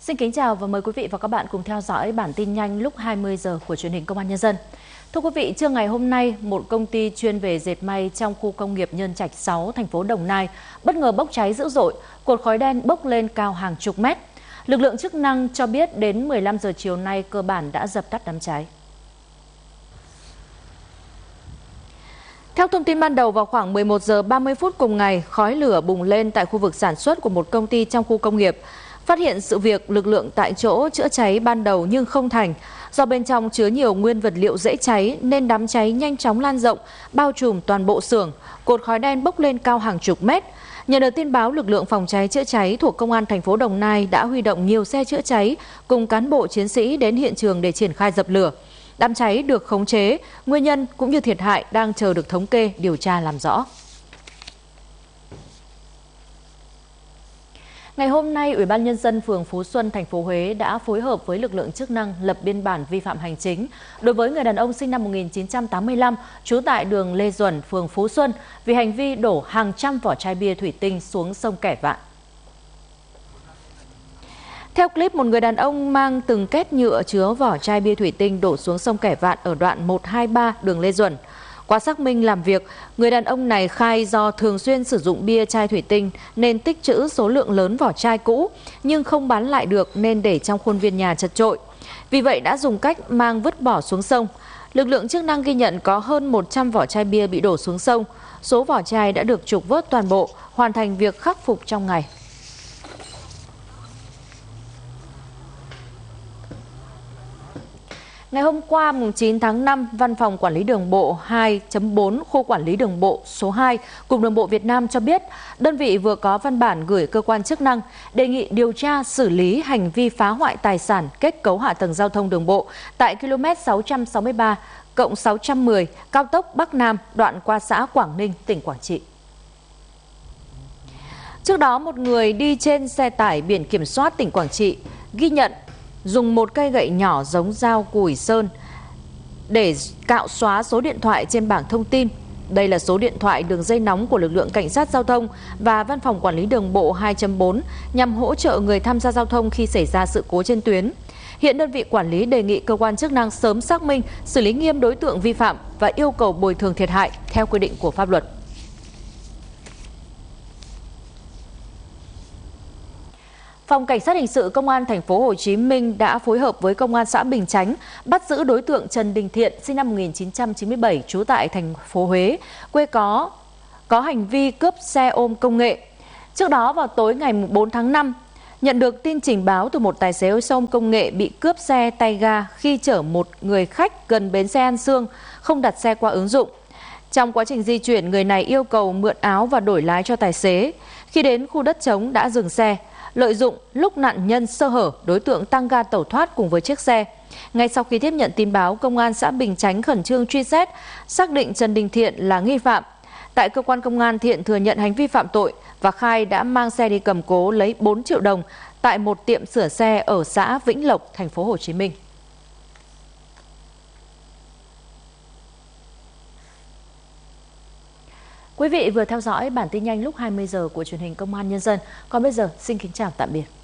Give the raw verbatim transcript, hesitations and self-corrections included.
Xin kính chào và mời quý vị và các bạn cùng theo dõi bản tin nhanh lúc hai mươi giờ của truyền hình Công an Nhân dân. Thưa quý vị, trưa ngày hôm nay, một công ty chuyên về dệt may trong khu công nghiệp Nhân Trạch sáu, thành phố Đồng Nai bất ngờ bốc cháy dữ dội, cột khói đen bốc lên cao hàng chục mét. Lực lượng chức năng cho biết đến mười lăm giờ chiều nay cơ bản đã dập tắt đám cháy. Theo thông tin ban đầu, vào khoảng mười một giờ ba mươi phút cùng ngày, khói lửa bùng lên tại khu vực sản xuất của một công ty trong khu công nghiệp. Phát hiện sự việc, lực lượng tại chỗ chữa cháy ban đầu nhưng không thành. Do bên trong chứa nhiều nguyên vật liệu dễ cháy nên đám cháy nhanh chóng lan rộng, bao trùm toàn bộ xưởng, cột khói đen bốc lên cao hàng chục mét. Nhận được tin báo, lực lượng phòng cháy chữa cháy thuộc Công an thành phố Đồng Nai đã huy động nhiều xe chữa cháy cùng cán bộ chiến sĩ đến hiện trường để triển khai dập lửa. Đám cháy được khống chế, nguyên nhân cũng như thiệt hại đang chờ được thống kê, điều tra làm rõ. Ngày hôm nay, Ủy ban Nhân dân phường Phú Xuân, thành phố Huế đã phối hợp với lực lượng chức năng lập biên bản vi phạm hành chính đối với người đàn ông sinh năm một nghìn chín trăm tám mươi lăm, trú tại đường Lê Duẩn, phường Phú Xuân vì hành vi đổ hàng trăm vỏ chai bia thủy tinh xuống sông Kẻ Vạn. Theo clip, một người đàn ông mang từng két nhựa chứa vỏ chai bia thủy tinh đổ xuống sông Kẻ Vạn ở đoạn một hai ba đường Lê Duẩn. Qua xác minh làm việc, người đàn ông này khai do thường xuyên sử dụng bia chai thủy tinh nên tích trữ số lượng lớn vỏ chai cũ nhưng không bán lại được nên để trong khuôn viên nhà chật chội. Vì vậy đã dùng cách mang vứt bỏ xuống sông. Lực lượng chức năng ghi nhận có hơn một trăm vỏ chai bia bị đổ xuống sông. Số vỏ chai đã được trục vớt toàn bộ, hoàn thành việc khắc phục trong ngày. Ngày hôm qua, chín tháng năm, Văn phòng Quản lý Đường bộ hai chấm bốn Khu Quản lý Đường bộ số hai, Cục Đường bộ Việt Nam cho biết, đơn vị vừa có văn bản gửi cơ quan chức năng đề nghị điều tra xử lý hành vi phá hoại tài sản kết cấu hạ tầng giao thông đường bộ tại km sáu trăm sáu mươi ba cộng sáu trăm mười cao tốc Bắc Nam đoạn qua xã Quảng Ninh, tỉnh Quảng Trị. Trước đó, một người đi trên xe tải biển kiểm soát tỉnh Quảng Trị ghi nhận dùng một cây gậy nhỏ giống dao củi sơn để cạo xóa số điện thoại trên bảng thông tin. Đây là số điện thoại đường dây nóng của lực lượng cảnh sát giao thông và Văn phòng Quản lý Đường bộ hai chấm bốn nhằm hỗ trợ người tham gia giao thông khi xảy ra sự cố trên tuyến. Hiện đơn vị quản lý đề nghị cơ quan chức năng sớm xác minh, xử lý nghiêm đối tượng vi phạm và yêu cầu bồi thường thiệt hại theo quy định của pháp luật. Phòng Cảnh sát hình sự Công an thành phố Hồ Chí Minh đã phối hợp với Công an xã Bình Chánh bắt giữ đối tượng Trần Đình Thiện, sinh năm một nghìn chín trăm chín mươi bảy, trú tại thành phố Huế, quê có có hành vi cướp xe ôm công nghệ. Trước đó, vào tối ngày bốn tháng năm, nhận được tin trình báo từ một tài xế ô tô công nghệ bị cướp xe tay ga khi chở một người khách gần bến xe An Sương, không đặt xe qua ứng dụng. Trong quá trình di chuyển, người này yêu cầu mượn áo và đổi lái cho tài xế. Khi đến khu đất trống đã dừng xe. Lợi dụng lúc nạn nhân sơ hở, đối tượng tăng ga tẩu thoát cùng với chiếc xe. Ngay sau khi tiếp nhận tin báo, Công an xã Bình Chánh khẩn trương truy xét, xác định Trần Đình Thiện là nghi phạm. Tại cơ quan công an, Thiện thừa nhận hành vi phạm tội và khai đã mang xe đi cầm cố lấy bốn triệu đồng tại một tiệm sửa xe ở xã Vĩnh Lộc, thành phố Hồ Chí Minh. Quý vị vừa theo dõi bản tin nhanh lúc hai mươi giờ của truyền hình Công an Nhân dân. Còn bây giờ, xin kính chào tạm biệt.